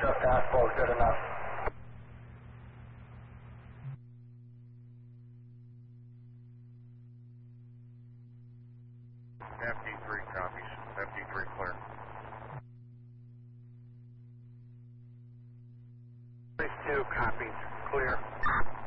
just asphalt, good enough. FD3 copies. FD3 clear. 2 copies, clear.